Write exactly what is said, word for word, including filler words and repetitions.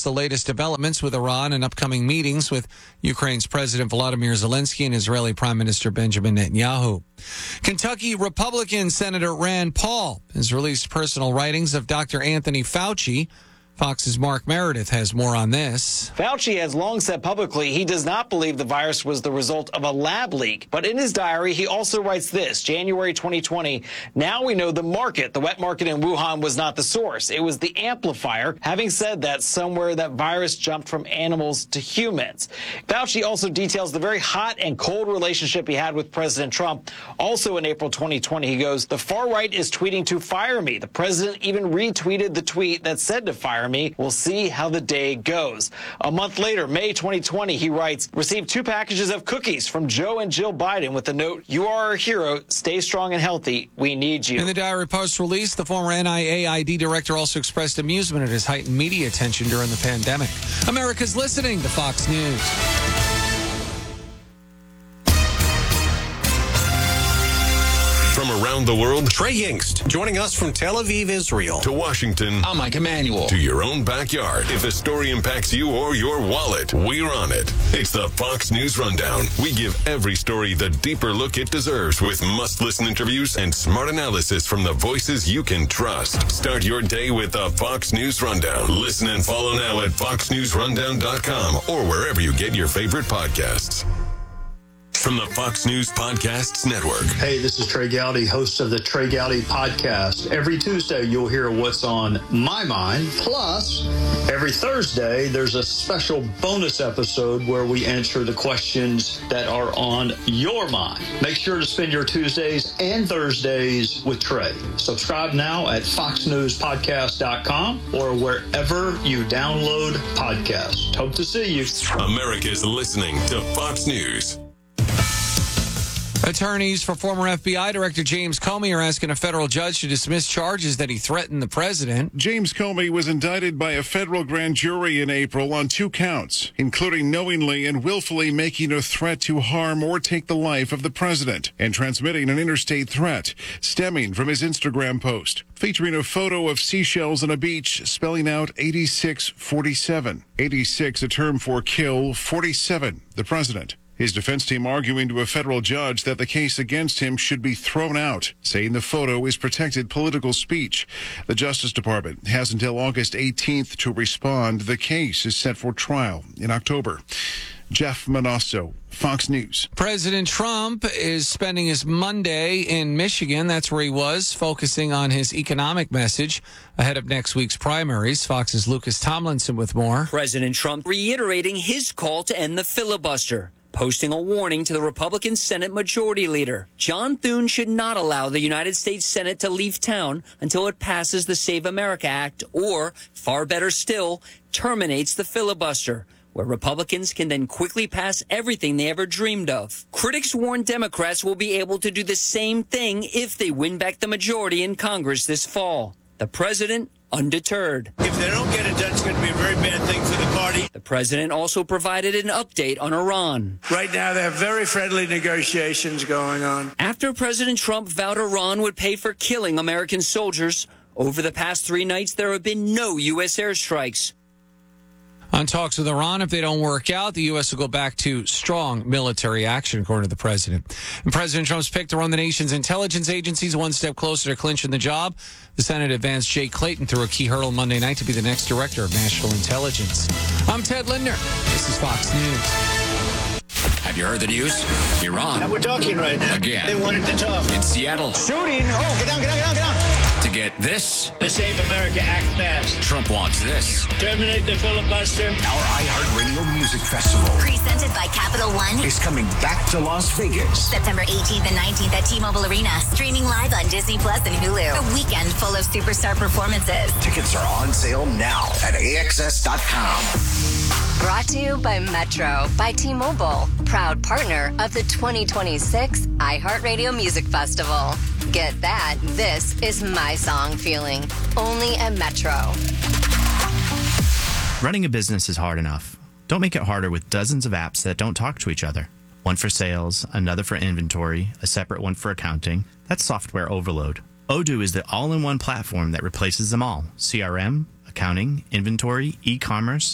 discuss the latest developments with Iran and upcoming meetings with Ukraine's President Volodymyr Zelensky and Israeli Prime Minister Benjamin Netanyahu. Kentucky Republican Senator Rand Paul has released personal writings of Doctor Anthony Fauci. Fox's Mark Meredith has more on this. Fauci has long said publicly he does not believe the virus was the result of a lab leak. But in his diary, he also writes this, January twenty twenty, now we know the market, the wet market in Wuhan, was not the source. It was the amplifier. Having said that, somewhere that virus jumped from animals to humans. Fauci also details the very hot and cold relationship he had with President Trump. Also in April twenty twenty, he goes, the far right is tweeting to fire me. The president even retweeted the tweet that said to fire me. We'll see how the day goes. A month later, May twenty twenty, he writes, received two packages of cookies from Joe and Jill Biden with the note, you are our hero. Stay strong and healthy. We need you. In the diary post release, the former N I A I D director also expressed amusement at his heightened media attention during the pandemic. America's listening to Fox News. From around the world, Trey Yingst, joining us from Tel Aviv, Israel. To Washington, I'm Mike Emanuel. To your own backyard. If a story impacts you or your wallet, we're on it. It's the Fox News Rundown. We give every story the deeper look it deserves with must-listen interviews and smart analysis from the voices you can trust. Start your day with the Fox News Rundown. Listen and follow now at fox news rundown dot com or wherever you get your favorite podcasts. From the Fox News Podcasts Network. Hey, this is Trey Gowdy, host of the Trey Gowdy Podcast. Every Tuesday, you'll hear what's on my mind. Plus, every Thursday, there's a special bonus episode where we answer the questions that are on your mind. Make sure to spend your Tuesdays and Thursdays with Trey. Subscribe now at fox news podcast dot com or wherever you download podcasts. Hope to see you. America's listening to Fox News. Attorneys for former F B I Director James Comey are asking a federal judge to dismiss charges that he threatened the president. James Comey was indicted by a federal grand jury in April on two counts, including knowingly and willfully making a threat to harm or take the life of the president and transmitting an interstate threat stemming from his Instagram post, featuring a photo of seashells on a beach spelling out eighty-six forty-seven. eighty-six, a term for kill, forty-seven, the president. His defense team arguing to a federal judge that the case against him should be thrown out, saying the photo is protected political speech. The Justice Department has until August eighteenth to respond. The case is set for trial in October. Jeff Manasso, Fox News. President Trump is spending his Monday in Michigan. That's where he was, focusing on his economic message ahead of next week's primaries. Fox's Lucas Tomlinson with more. President Trump reiterating his call to end the filibuster, posting a warning to the Republican Senate Majority Leader. John Thune should not allow the United States Senate to leave town until it passes the Save America Act or, far better still, terminates the filibuster, where Republicans can then quickly pass everything they ever dreamed of. Critics warn Democrats will be able to do the same thing if they win back the majority in Congress this fall. The president, undeterred. If they don't get it done, it's going to be a very bad thing for the party. The president also provided an update on Iran. Right now, they have very friendly negotiations going on. After President Trump vowed Iran would pay for killing American soldiers, over the past three nights, there have been no U S airstrikes. On talks with Iran, if they don't work out, the U S will go back to strong military action, according to the president. And President Trump's pick to run the nation's intelligence agencies one step closer to clinching the job. The Senate advanced Jay Clayton through a key hurdle Monday night to be the next director of national intelligence. I'm Ted Lindner. This is Fox News. Have you heard the news? Iran. And we're talking right now. Again. They wanted to talk. In Seattle. Shooting. Oh, get down, get down, get down, get down. To get this. The Save America Act passed. Trump wants this. Terminate the filibuster. Our iHeartRadio Music Festival, presented by Capital One, is coming back to Las Vegas. September eighteenth and nineteenth at T-Mobile Arena. Streaming live on Disney Plus and Hulu. A weekend full of superstar performances. Tickets are on sale now at A X S dot com. Brought to you by Metro by T-Mobile, proud partner of the twenty twenty-six iHeartRadio Music Festival. Get that, this is my song feeling, only at Metro. Running a business is hard enough. Don't make it harder with dozens of apps that don't talk to each other. One for sales, another for inventory, a separate one for accounting. That's software overload. Odoo is the all-in-one platform that replaces them all. C R M, accounting, inventory, e-commerce,